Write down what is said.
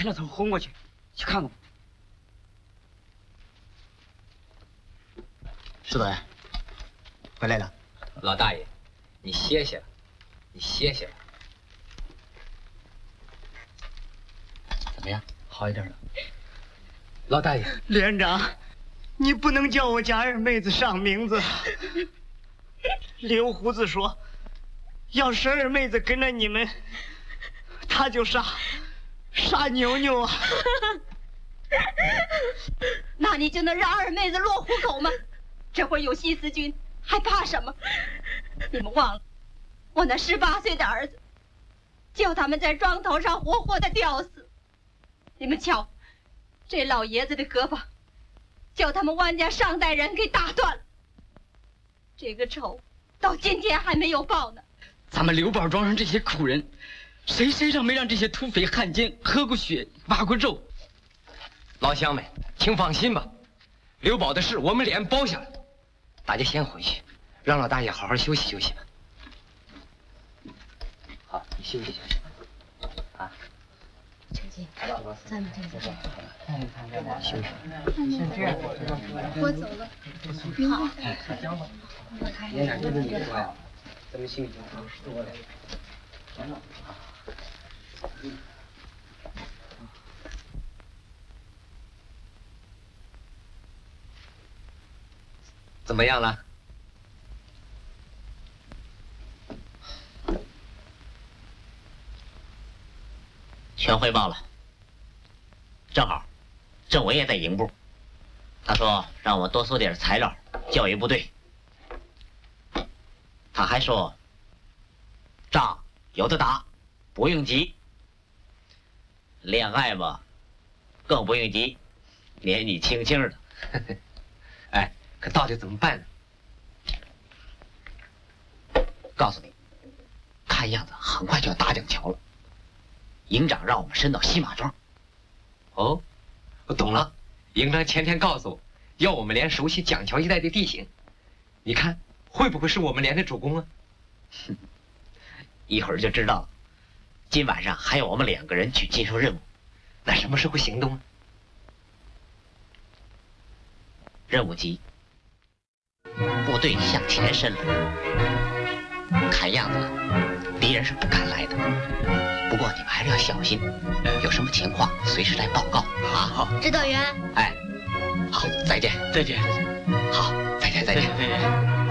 牵着头轰过去，去看看。 石导员，回来了。 老大爷，你歇歇，你歇歇吧。 怎么样？好一点了？ 老大爷， 连长，你不能叫我家二妹子上名字。刘胡子说，要是二妹子跟着你们，他就杀妞妞啊。 那你就能让二妹子落虎口吗？这会儿有西四军，还怕什么？你们忘了，我那18岁的儿子，叫他们在庄头上活活的吊死。你们瞧，这老爷子的胳膊，叫他们万家上代人给打断了。这个仇到今天还没有报呢。 咱们刘堡庄上这些苦人，谁身上没让这些土匪汉奸喝过血、挖过肉？ 老乡们，请放心吧，刘宝的事我们脸包下了。大家先回去，让老大爷好好休息休息吧。好，你休息休息。啊， 陈姐，咱们这个休息。 我走了。好。 连长跟你说呀，咱们心里多了。怎么样了？ 全汇报了。正好，政委也在营部，他说让我多搜点材料，教育部队。他还说，仗有的打，不用急。恋爱嘛，更不用急，年纪轻轻的。 哎，可到底怎么办呢？ 告诉你，看样子很快就要打蒋桥了。营长让我们伸到西马庄。 哦，我懂了。营长前天告诉我，要我们连熟悉蒋桥一带的地形。你看，会不会是我们连的主攻啊？ 一会儿就知道了。今晚上还有我们2个人去接受任务。 那什么时候行动啊？ 任务急，部队向前伸了，看样子敌人是不敢来的。不过你们还是要小心，有什么情况随时来报告啊！好， 指导员。 哎，好，再见，再见。好，再见，再见，再见。